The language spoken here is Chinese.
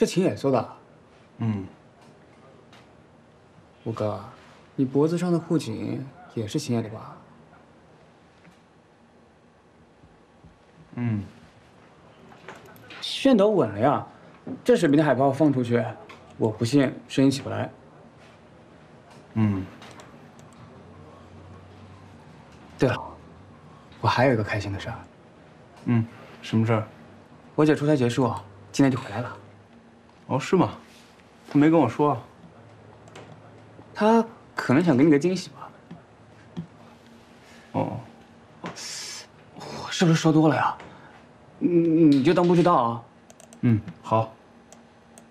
这秦野做的。 嗯。 五哥，你脖子上的护颈也是秦野的吧？ 嗯。 线头稳了呀，这水平的海报放出去，我不信生意起不来。 嗯。 对了，我还有一个开心的事儿。 嗯，什么事儿？ 我姐出差结束，今天就回来了。 哦，是吗？她没跟我说。 她可能想给你个惊喜吧。 哦。 我是不是说多了呀？你就当不知道啊。 嗯，好。